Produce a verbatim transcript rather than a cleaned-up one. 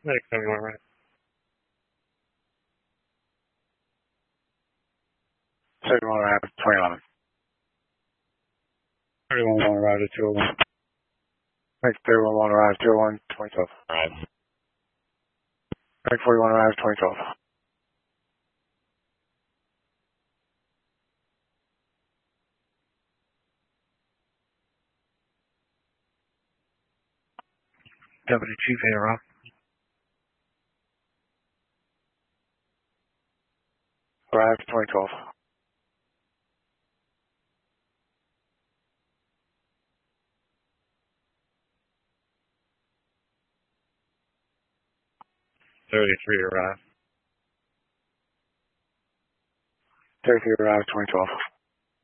Next seventy-one right. seventy-one arrived at twenty eleven. thirty-one one arrived at two oh one. Next thirty-one one arrived at two oh one, twenty twelve. Arrived. Next forty-one arrived at twenty twelve. Deputy Chief A R. Arrived at twenty twelve. thirty-three arrived. thirty-three arrived at twenty twelve.